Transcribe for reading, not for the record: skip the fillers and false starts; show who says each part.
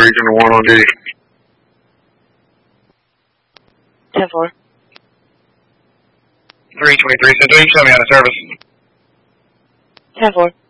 Speaker 1: region 1 on duty.
Speaker 2: 10-4.
Speaker 1: 323 Central, you can show me out of service.
Speaker 2: 10-4.